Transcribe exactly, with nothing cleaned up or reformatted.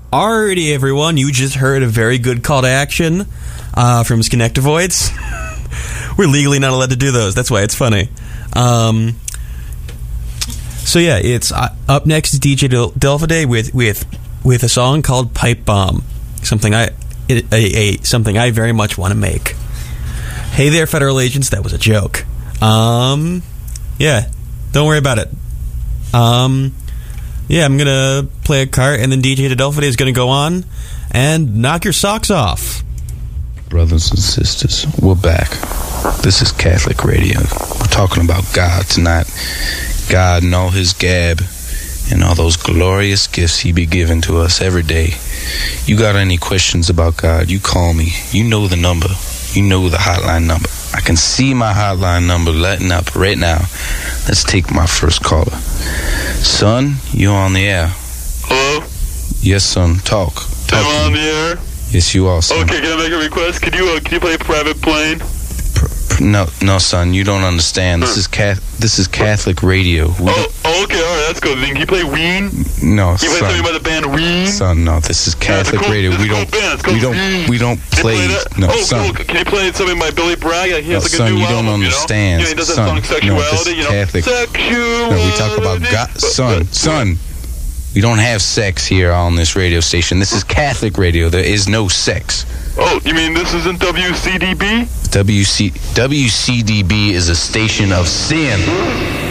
Alrighty, everyone, you just heard a very good call to action uh, from Schenectavoids. We're legally not allowed to do those. That's why it's funny. Um, so yeah, it's uh, up next is D J Del- Delphide with with with a song called Pipe Bomb. Something I it, a, a something I very much want to make. Hey there, federal agents. That was a joke. Um, yeah, don't worry about it. Um, yeah, I'm gonna play a cart, and then D J Delphide is gonna go on and knock your socks off. Brothers and sisters, we're back. This is Catholic Radio. We're talking about God tonight. God and all his gab and all those glorious gifts he be giving to us every day. You got any questions about God, you call me. You know the number. You know the hotline number. I can see my hotline number lighting up right now. Let's take my first caller. Son, you're on the air. Hello? Yes, son. Talk. Talk Am I on the air? Yes, you are, son. Okay, can I make a request? Can you uh, can you play Private Plane? No, no, son, you don't understand. This is ca- This is Catholic radio. We oh, oh, okay, all right, that's good. Then can you play Ween? No, can you play son. something by the band Ween? Son, no, this is Catholic yeah, cool, radio. We cool don't, band. we don't, Ween. we don't play. play no, oh, son. Cool. Can you play something by Billy Bragg? He has no, like a son, new you don't album, understand. You know? Yeah, he does that son, song Sexuality. no, this is you know? Catholic. Sexuality. No, we talk about God, son, son. We don't have sex here on this radio station. This is Catholic radio. There is no sex. Oh, you mean this isn't W C D B? W C W C D B is a station of sin.